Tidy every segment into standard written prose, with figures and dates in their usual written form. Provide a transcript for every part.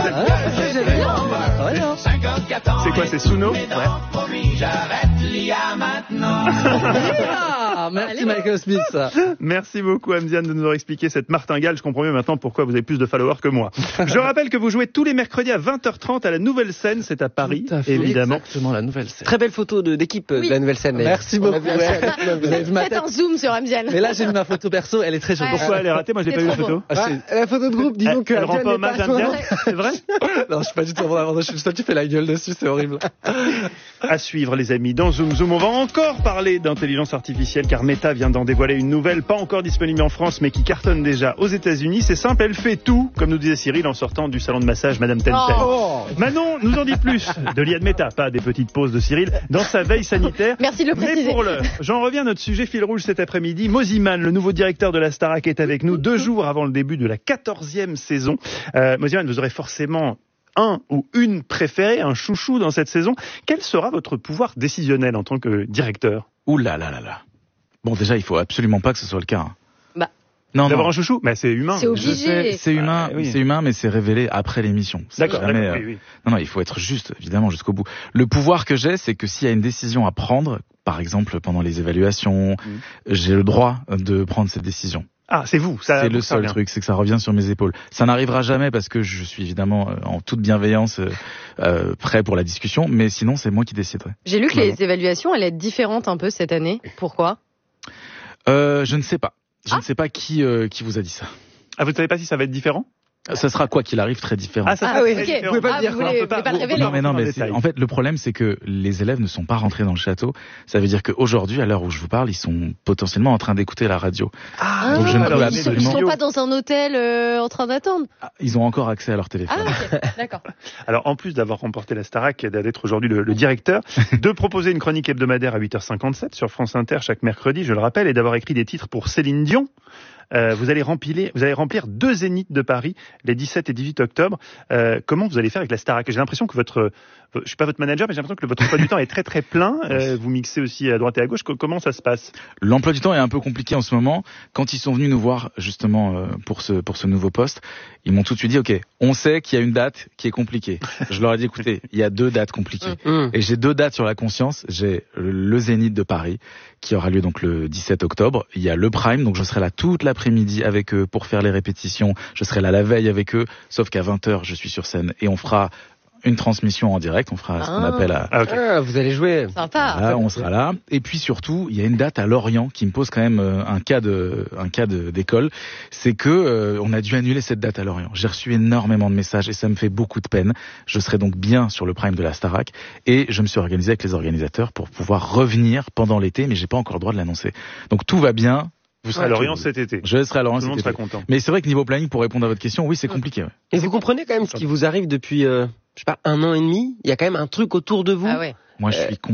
C'est quoi, c'est Suno? Ouais. Merci Michael Smith. Merci beaucoup Amziane de nous avoir expliqué cette martingale. Je comprends mieux maintenant pourquoi vous avez plus de followers que moi. Je rappelle que vous jouez tous les mercredis à 20h30 à la Nouvelle Scène, c'est à Paris, évidemment. Exactement, la Nouvelle Scène. Très belle photo d'équipe de la Nouvelle Scène. Merci beaucoup. Vous avez vu ma Faites tête. un zoom sur Amziane. Mais là, j'ai vu ma photo perso, elle est très jolie. Pourquoi elle est ratée? Moi, je l'ai pas vu la photo. La photo de groupe, disons que Elle rend pas hommage à Amziane, c'est vrai? Non, je suis pas du tout en je suis tu fais la gueule dessus, c'est horrible. À suivre les amis, dans Zoom Zoom, on va encore parler d'intelligence artificielle car Meta vient d'en dévoiler une nouvelle, pas encore disponible en France mais qui cartonne déjà aux États-Unis. C'est simple, elle fait tout, comme nous disait Cyril en sortant du salon de massage Madame Ten Ten. Manon nous en dit plus de l'IA de Meta, pas des petites pauses de Cyril, dans sa veille sanitaire. Merci de le préciser. Mais pour l'heure, j'en reviens à notre sujet fil rouge cet après-midi. Moziman, le nouveau directeur de la Starac, est avec nous 2 jours avant le début de la 14e saison. Moziman, vous aurez forcément un ou une préférée, un chouchou dans cette saison. Quel sera votre pouvoir décisionnel en tant que directeur? Ouh là là là là. Bon, déjà, il faut absolument pas que ce soit le cas. Hein. Bah. Non, D'avoir un chouchou? Mais c'est humain. C'est obligé. Je sais, c'est humain, oui. c'est humain, mais c'est révélé après l'émission. D'accord, Jamais, oui, oui. Non, il faut être juste, évidemment, jusqu'au bout. Le pouvoir que j'ai, c'est que s'il y a une décision à prendre, par exemple, pendant les évaluations, j'ai le droit de prendre cette décision. Ah, c'est vous, ça. C'est le seul truc, c'est que ça revient sur mes épaules. Ça n'arrivera jamais parce que je suis évidemment en toute bienveillance prêt pour la discussion, mais sinon c'est moi qui déciderai. J'ai lu que les évaluations allaient être différentes un peu cette année. Pourquoi? Je ne sais pas. Je ne sais pas qui vous a dit ça. Ah, vous ne savez pas si ça va être différent? Ça sera quoi qu'il arrive très différent. Ah oui, ok. Vous pouvez pas le dire. Vous voulez pas le révéler. Non, mais en fait, le problème, c'est que les élèves ne sont pas rentrés dans le château. Ça veut dire qu'aujourd'hui, à l'heure où je vous parle, ils sont potentiellement en train d'écouter la radio. Donc je ne peux Ils sont pas dans un hôtel en train d'attendre. Ils ont encore accès à leur téléphone. Ah, ok. D'accord. Alors, en plus d'avoir remporté la Starac, d'être aujourd'hui le directeur, de proposer une chronique hebdomadaire à 8h57 sur France Inter chaque mercredi, je le rappelle, et d'avoir écrit des titres pour Céline Dion. Vous allez remplir 2 zéniths de Paris les 17 et 18 octobre. Comment vous allez faire avec la Starac? J'ai l'impression que je suis pas votre manager, mais j'ai l'impression que votre emploi du temps est très très plein. Vous mixez aussi à droite et à gauche. Comment ça se passe? L'emploi du temps est un peu compliqué en ce moment. Quand ils sont venus nous voir justement pour ce nouveau poste, ils m'ont tout de suite dit OK, on sait qu'il y a une date qui est compliquée. Je leur ai dit écoutez, il y a 2 dates compliquées. Et j'ai 2 dates sur la conscience. J'ai le Zénith de Paris qui aura lieu donc le 17 octobre. Il y a le Prime, donc je serai là toute l'après-midi avec eux pour faire les répétitions. Je serai là la veille avec eux, sauf qu'à 20h, je suis sur scène et on fera une transmission en direct, on fera ce qu'on appelle vous allez jouer. Sympa. Voilà, on sera là. Et puis surtout, il y a une date à Lorient qui me pose quand même un cas d'école. C'est que on a dû annuler cette date à Lorient. J'ai reçu énormément de messages et ça me fait beaucoup de peine. Je serai donc bien sur le Prime de la Starac et je me suis organisé avec les organisateurs pour pouvoir revenir pendant l'été, mais j'ai pas encore le droit de l'annoncer. Donc tout va bien. Vous serez à Lorient cet été. Je serai à Lorient cet été. Tout le monde sera content. Mais c'est vrai que niveau planning, pour répondre à votre question, oui, c'est compliqué. Ouais. Et vous comprenez quand même ce qui vous arrive depuis, je sais pas, 1 an et demi. Il y a quand même un truc autour de vous. Ah ouais. Moi,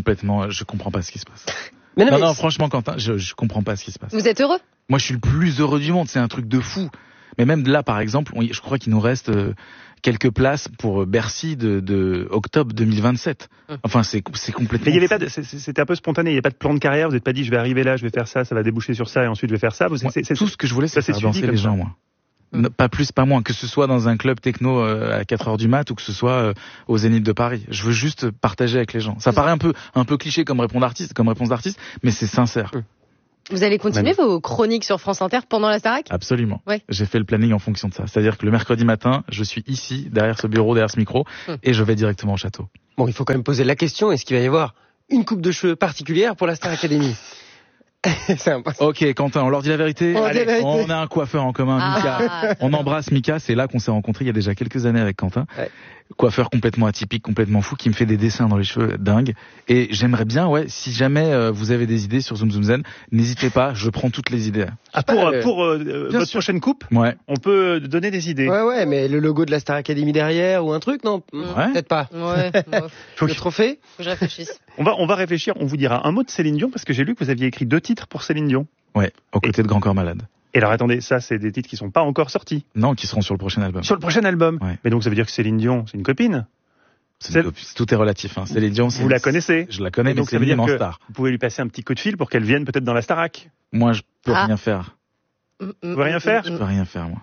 je comprends pas ce qui se passe. Mais non, franchement, Quentin, je comprends pas ce qui se passe. Vous êtes heureux? Moi, je suis le plus heureux du monde. C'est un truc de fou. Mais même là, par exemple, je crois qu'il nous reste quelques places pour Bercy de octobre 2027. Enfin, c'est complètement. Mais il y avait pas c'était un peu spontané. Il n'y a pas de plan de carrière. Vous n'êtes pas dit, je vais arriver là, je vais faire ça, ça va déboucher sur ça, et ensuite je vais faire ça. Tout ce que je voulais, c'est faire danser les gens, moi. Pas plus, pas moins. Que ce soit dans un club techno à 4h du mat ou que ce soit au Zénith de Paris. Je veux juste partager avec les gens. Ça paraît un peu cliché comme réponse d'artiste, mais c'est sincère. Vous allez continuer vos chroniques sur France Inter pendant la Starac? Absolument. Ouais. J'ai fait le planning en fonction de ça. C'est-à-dire que le mercredi matin, je suis ici, derrière ce bureau, derrière ce micro, et je vais directement au château. Bon, il faut quand même poser la question, est-ce qu'il va y avoir une coupe de cheveux particulière pour la Star Academy? Ok, Quentin, on leur dit la vérité. Allez, on a un coiffeur en commun, Mika. On embrasse Mika, c'est là qu'on s'est rencontrés il y a déjà quelques années avec Quentin. Ouais. Coiffeur complètement atypique, complètement fou, qui me fait des dessins dans les cheveux dingues. Et j'aimerais bien, si jamais vous avez des idées sur Zoom Zoom Zen, n'hésitez pas, je prends toutes les idées. Pour votre prochaine coupe, on peut donner des idées. Ouais, mais le logo de la Star Academy derrière ou un truc, non? Peut-être pas. Ouais. Le trophée? Faut que je réfléchisse. On va réfléchir, on vous dira un mot de Céline Dion, parce que j'ai lu que vous aviez écrit 2 titres pour Céline Dion. Ouais, aux côtés de Grand Corps Malade. Et alors attendez, ça c'est des titres qui sont pas encore sortis. Non, qui seront sur le prochain album. Sur le prochain album. Ouais. Mais donc ça veut dire que Céline Dion, c'est une copine. Tout est relatif. Hein. Céline Dion, vous la connaissez? Je la connais, mais donc c'est une immense star. Vous pouvez lui passer un petit coup de fil pour qu'elle vienne peut-être dans la Starac. Moi, je peux rien faire. Vous pouvez rien faire? Je peux rien faire, moi.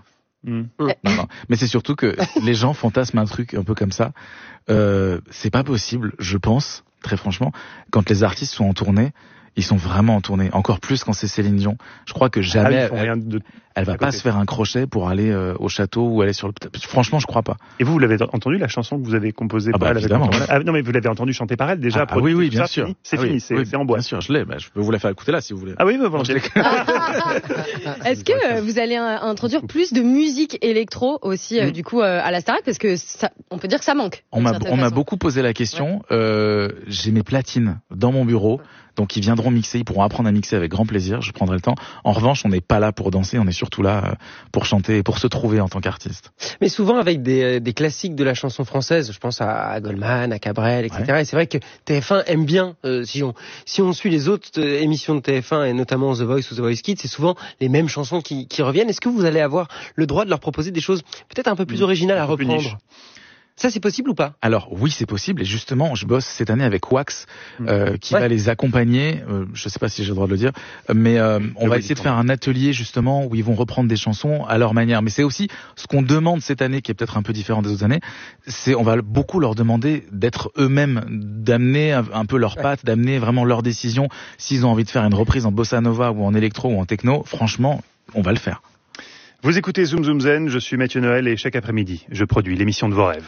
Non. Mais c'est surtout que les gens fantasment un truc un peu comme ça. C'est pas possible, je pense, très franchement, quand les artistes sont en tournée, ils sont vraiment en tournée. Encore plus quand c'est Céline Dion. Je crois que jamais elle va pas se faire un crochet pour aller au château ou aller sur le... Franchement, je crois pas. Et vous l'avez entendu, la chanson que vous avez composée par elle évidemment. Non, mais vous l'avez entendu chanter par elle déjà. Oui, bien sûr. C'est fini, c'est en bois. Bien sûr, je l'ai. Je peux vous la faire écouter là si vous voulez. Ah oui, volontiers. Est-ce que vous allez introduire plus de musique électro aussi du coup à la Starac, parce que on peut dire que ça manque. On m'a beaucoup posé la question. J'ai mes platines dans mon bureau. Donc ils viendront mixer, ils pourront apprendre à mixer avec grand plaisir, je prendrai le temps. En revanche, on n'est pas là pour danser, on est surtout là pour chanter et pour se trouver en tant qu'artiste. Mais souvent avec des classiques de la chanson française, je pense à Goldman, à Cabrel, etc. Ouais. Et c'est vrai que TF1 aime bien, si on suit les autres émissions de TF1 et notamment The Voice ou The Voice Kids, c'est souvent les mêmes chansons qui reviennent. Est-ce que vous allez avoir le droit de leur proposer des choses peut-être un peu plus originales à reprendre ? Ça, c'est possible ou pas ? Alors oui, c'est possible. Et justement, je bosse cette année avec Wax, qui va les accompagner. Je sais pas si j'ai le droit de le dire, mais on va essayer de faire un atelier justement où ils vont reprendre des chansons à leur manière. Mais c'est aussi ce qu'on demande cette année, qui est peut-être un peu différent des autres années. On va beaucoup leur demander d'être eux-mêmes, d'amener un peu leurs pattes, d'amener vraiment leurs décisions. S'ils ont envie de faire une reprise en bossa nova ou en électro ou en techno, franchement, on va le faire. Vous écoutez Zoom Zoom Zen, je suis Mathieu Noël et chaque après-midi, je produis l'émission de vos rêves.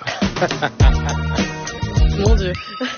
Mon Dieu.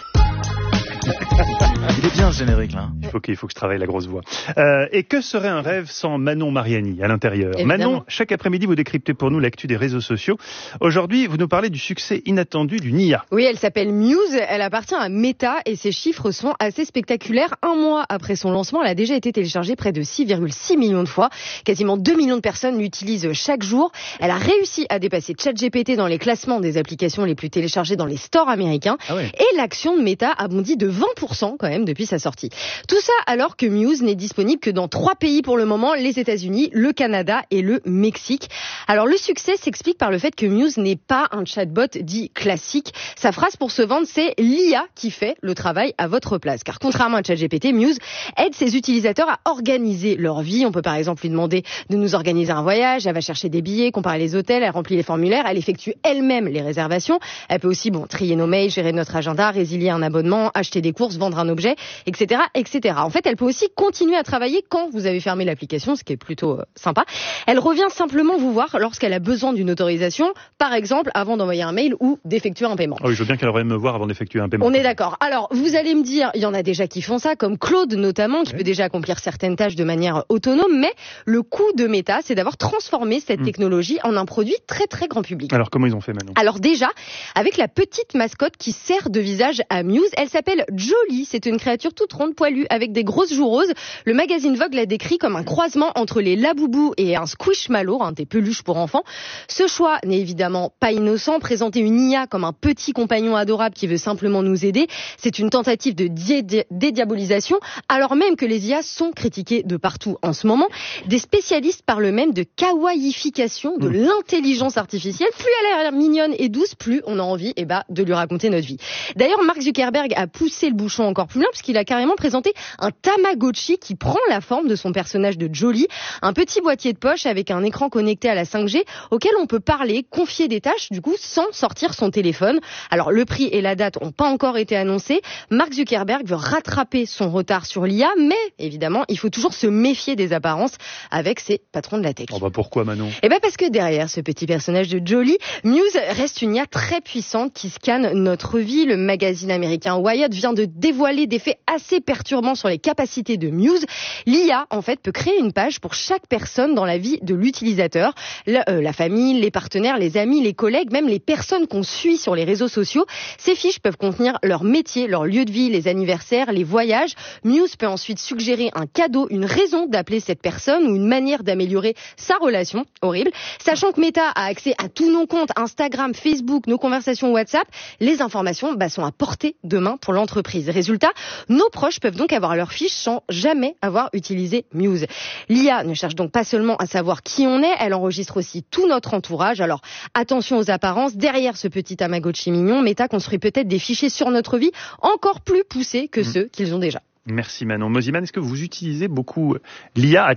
Il est bien ce générique là. Il faut que je travaille la grosse voix. Et que serait un rêve sans Manon Mariani à l'intérieur ? Évidemment. Manon, chaque après-midi, vous décryptez pour nous l'actu des réseaux sociaux. Aujourd'hui, vous nous parlez du succès inattendu du Nia. Oui, elle s'appelle Muse, elle appartient à Meta et ses chiffres sont assez spectaculaires. Un mois après son lancement, elle a déjà été téléchargée près de 6,6 millions de fois. Quasiment 2 millions de personnes l'utilisent chaque jour. Elle a réussi à dépasser ChatGPT dans les classements des applications les plus téléchargées dans les stores américains. Ah ouais. Et l'action de Meta a bondi de 20% quand même depuis sa sortie. Tout ça alors que Muse n'est disponible que dans 3 pays pour le moment, les États-Unis, le Canada et le Mexique. Alors le succès s'explique par le fait que Muse n'est pas un chatbot dit classique. Sa phrase pour se vendre, c'est l'IA qui fait le travail à votre place. Car contrairement à ChatGPT, Muse aide ses utilisateurs à organiser leur vie. On peut par exemple lui demander de nous organiser un voyage, elle va chercher des billets, comparer les hôtels, elle remplit les formulaires, elle effectue elle-même les réservations. Elle peut aussi trier nos mails, gérer notre agenda, résilier un abonnement, acheter des courses, vendre un objet, etc., etc. En fait, elle peut aussi continuer à travailler quand vous avez fermé l'application, ce qui est plutôt sympa. Elle revient simplement vous voir lorsqu'elle a besoin d'une autorisation, par exemple avant d'envoyer un mail ou d'effectuer un paiement. Ah oui, je veux bien qu'elle revienne me voir avant d'effectuer un paiement. On est d'accord. Alors, vous allez me dire, il y en a déjà qui font ça, comme Claude notamment, qui peut déjà accomplir certaines tâches de manière autonome, mais le coup de Meta, c'est d'avoir transformé cette technologie en un produit très très grand public. Alors, comment ils ont fait maintenant ? Alors déjà, avec la petite mascotte qui sert de visage à Muse, elle s'appelle Jolie. C'est une créature toute ronde, poilue, avec des grosses joues roses. Le magazine Vogue l'a décrit comme un croisement entre les Laboubou et un Squishmallow, des peluches pour enfants. Ce choix n'est évidemment pas innocent. Présenter une IA comme un petit compagnon adorable qui veut simplement nous aider, c'est une tentative de dédiabolisation, alors même que les IA sont critiquées de partout en ce moment. Des spécialistes parlent même de kawaiification de l'intelligence artificielle. Plus elle a l'air mignonne et douce, plus on a envie de lui raconter notre vie. D'ailleurs, Mark Zuckerberg a poussé le bouchon encore plus loin, puisqu'il a carrément présenté un Tamagotchi qui prend la forme de son personnage de Jolie, un petit boîtier de poche avec un écran connecté à la 5G auquel on peut parler, confier des tâches, du coup, sans sortir son téléphone. Alors, le prix et la date n'ont pas encore été annoncés. Mark Zuckerberg veut rattraper son retard sur l'IA, mais évidemment, il faut toujours se méfier des apparences avec ses patrons de la tech. Pourquoi, Manon ? Parce que derrière ce petit personnage de Jolie, Muse reste une IA très puissante qui scanne notre vie. Le magazine américain Wired vient de dévoiler des faits assez perturbants sur les capacités de Muse. L'IA, en fait, peut créer une page pour chaque personne dans la vie de l'utilisateur. La famille, les partenaires, les amis, les collègues, même les personnes qu'on suit sur les réseaux sociaux. Ces fiches peuvent contenir leur métier, leur lieu de vie, les anniversaires, les voyages. Muse peut ensuite suggérer un cadeau, une raison d'appeler cette personne ou une manière d'améliorer sa relation. Horrible. Sachant que Meta a accès à tous nos comptes, Instagram, Facebook, nos conversations WhatsApp, les informations sont à portée de main pour l'entreprise. Résultat, nos proches peuvent donc avoir leurs fiches sans jamais avoir utilisé Muse. L'IA ne cherche donc pas seulement à savoir qui on est, elle enregistre aussi tout notre entourage. Alors attention aux apparences, derrière ce petit Tamagotchi mignon, Meta construit peut-être des fichiers sur notre vie encore plus poussés que ceux qu'ils ont déjà. Merci Manon. Moziman, est-ce que vous utilisez beaucoup l'IA à titre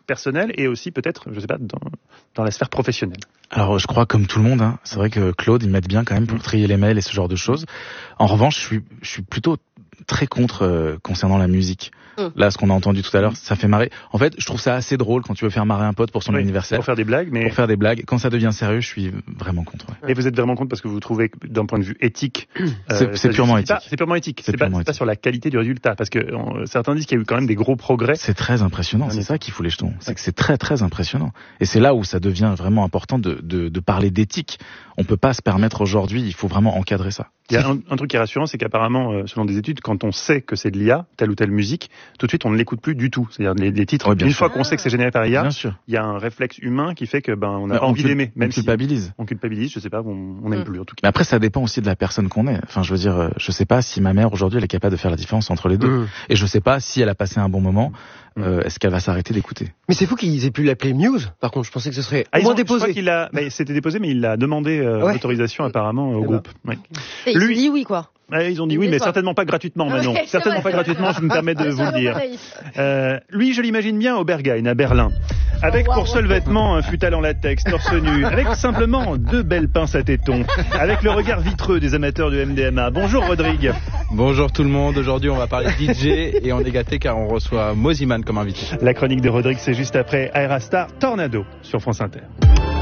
personnelle et aussi peut-être, je sais pas, dans la sphère professionnelle? Alors je crois comme tout le monde, hein, c'est vrai que Claude, il m'aide bien quand même pour trier les mails et ce genre de choses. En revanche, je suis plutôt très contre concernant la musique. Là, ce qu'on a entendu tout à l'heure, ça fait marrer. En fait, je trouve ça assez drôle quand tu veux faire marrer un pote pour son anniversaire. Pour faire des blagues, mais... Pour faire des blagues. Quand ça devient sérieux, je suis vraiment contre. Ouais. Et vous êtes vraiment contre parce que vous trouvez que d'un point de vue éthique... c'est purement éthique. C'est purement éthique. C'est pas sur la qualité du résultat. Parce que certains disent qu'il y a eu quand même des gros progrès. C'est très impressionnant. C'est ça qu'il faut les jetons. C'est que c'est très très impressionnant. Et c'est là où ça devient vraiment important de parler d'éthique. On peut pas se permettre aujourd'hui, il faut vraiment encadrer ça. Il y a un truc qui est rassurant, c'est qu'apparemment, selon des études, quand on sait que c'est de l'IA, telle ou telle musique, tout de suite on ne l'écoute plus du tout. C'est-à-dire les titres, une fois qu'on sait que c'est généré par IA, il y a un réflexe humain qui fait que on n'a pas envie d'aimer. On culpabilise. On culpabilise, je sais pas, on n'aime plus en tout cas. Mais après ça dépend aussi de la personne qu'on est. Enfin, je veux dire, je sais pas si ma mère aujourd'hui elle est capable de faire la différence entre les deux. Et je sais pas si elle a passé un bon moment. Est-ce qu'elle va s'arrêter d'écouter? Mais c'est fou qu'ils aient pu l'appeler Muse. Par contre, je pensais que ce serait au moins déposé. Je crois qu'il a, c'était déposé, mais il a demandé l'autorisation apparemment au groupe. Ouais. Et lui, dit oui quoi. Ils ont dit oui, mais certainement pas gratuitement, Manon. Certainement pas gratuitement, je me permets de vous le dire. Lui, je l'imagine bien au Berghain, à Berlin. Avec pour seul vêtement un futal en latex, torse nu. Avec simplement 2 belles pinces à tétons. Avec le regard vitreux des amateurs de MDMA. Bonjour, Rodrigue. Bonjour tout le monde. Aujourd'hui, on va parler DJ et on est gâtés car on reçoit Moziman comme invité. La chronique de Rodrigue, c'est juste après Aerastar Tornado sur France Inter.